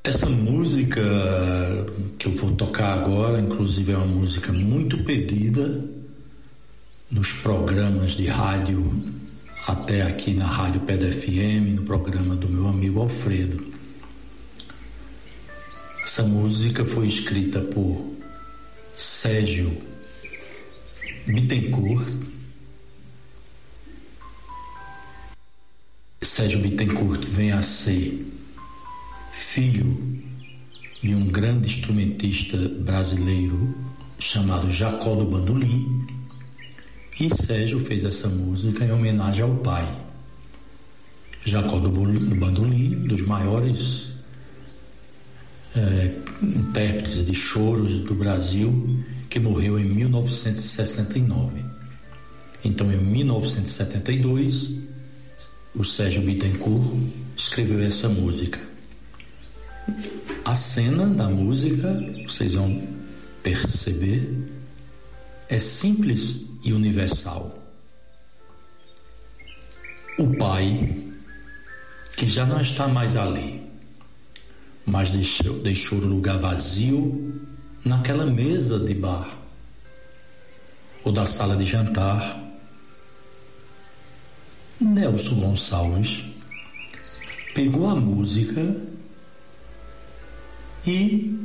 Essa música que eu vou tocar agora, inclusive, é uma música muito pedida nos programas de rádio, até aqui na Rádio Pedra FM, no programa do meu amigo Alfredo. Essa música foi escrita por Sérgio Bittencourt. Sérgio Bittencourt vem a ser filho de um grande instrumentista brasileiro chamado Jacó do Bandolim, e Sérgio fez essa música em homenagem ao pai. Jacó do Bandolim, dos maiores intérpretes de choros do Brasil, que morreu em 1969. Então, em 1972, o Sérgio Bittencourt escreveu essa música. A cena da música, vocês vão perceber, é simples e universal. O pai, que já não está mais ali, mas deixou o lugar vazio naquela mesa de bar ou da sala de jantar, Nelson Gonçalves pegou a música e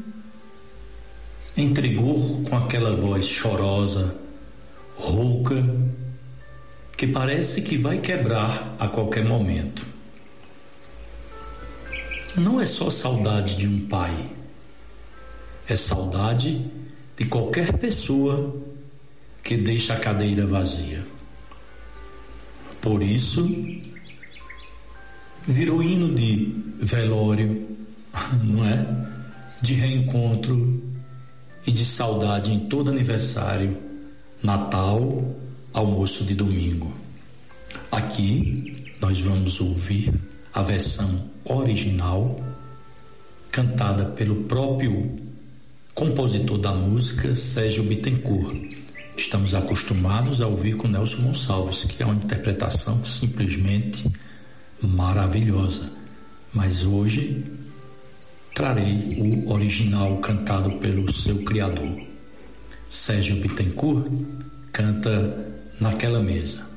entregou com aquela voz chorosa, rouca, que parece que vai quebrar a qualquer momento. Não é só saudade de um pai, é saudade de qualquer pessoa que deixa a cadeira vazia. Por isso, virou hino de velório, não é? De reencontro e de saudade em todo aniversário, Natal, almoço de domingo. Aqui nós vamos ouvir a versão original, cantada pelo próprio compositor da música, Sérgio Bittencourt. Estamos acostumados a ouvir com Nelson Gonçalves, que é uma interpretação simplesmente maravilhosa. Mas hoje trarei o original cantado pelo seu criador. Sérgio Bittencourt canta Naquela Mesa.